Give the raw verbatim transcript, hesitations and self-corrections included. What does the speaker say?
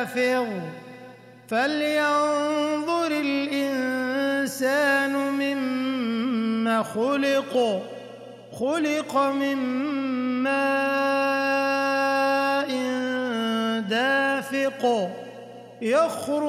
فلينظر الإنسان مما خلق خلق من ماء دافق يخرج